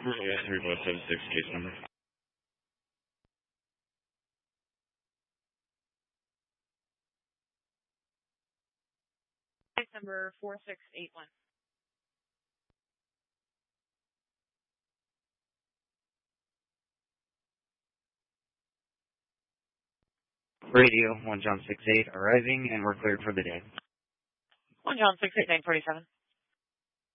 Yeah, 3576 case number. Case number 4681. Radio 1 John 68 arriving, and we're cleared for the day. 1 John 68947.